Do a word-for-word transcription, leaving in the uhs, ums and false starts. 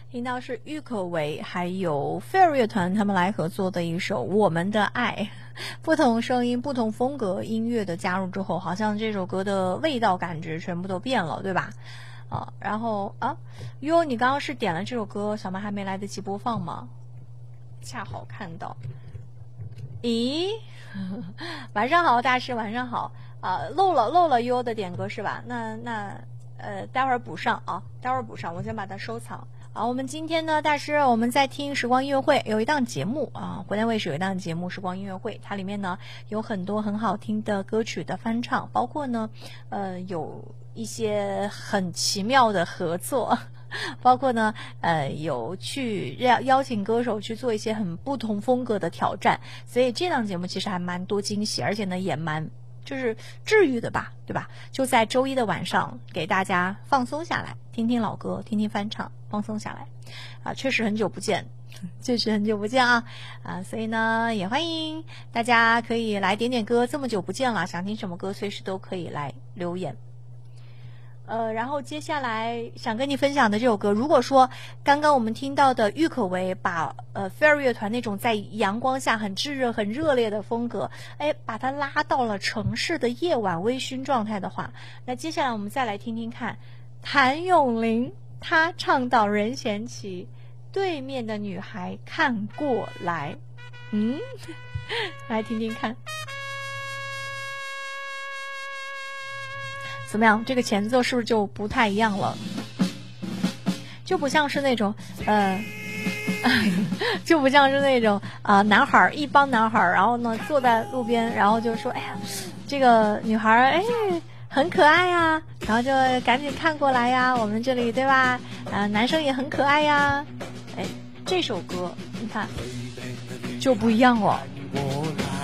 听到是郁可唯还有飞儿乐团他们来合作的一首《我们的爱》，不同声音不同风格音乐的加入之后，好像这首歌的味道感觉全部都变了，对吧？啊，然后啊哟，你刚刚是点了这首歌，小麦还没来得及播放吗？恰好看到。咦，晚上好，大师，晚上好啊！漏了漏了优的点歌是吧？那那呃，待会儿补上啊，待会儿补上，我先把它收藏。好，我们今天呢，大师我们在听时光音乐会有一档节目啊，湖南卫视有一档节目时光音乐会，它里面呢有很多很好听的歌曲的翻唱，包括呢呃有一些很奇妙的合作。包括呢，呃，有去邀邀请歌手去做一些很不同风格的挑战，所以这档节目其实还蛮多惊喜，而且呢也蛮就是治愈的吧，对吧？就在周一的晚上给大家放松下来，听听老歌，听听翻唱，放松下来啊！确实很久不见，确实很久不见啊啊！所以呢，也欢迎大家可以来点点歌，这么久不见了，想听什么歌随时都可以来留言。呃，然后接下来想跟你分享的这首歌，如果说刚刚我们听到的郁可唯把呃飞儿乐团那种在阳光下很炙热、很热烈的风格，哎，把它拉到了城市的夜晚微醺状态的话，那接下来我们再来听听看，谭咏麟他唱到任贤齐，对面的女孩看过来，嗯，来听听看。怎么样？这个前奏是不是就不太一样了？就不像是那种呃，就不像是那种啊、呃，男孩一帮男孩，然后呢坐在路边，然后就说：“哎呀，这个女孩哎很可爱呀。”然后就赶紧看过来呀，我们这里对吧？啊、呃，男生也很可爱呀。哎，这首歌你看就不一样哦。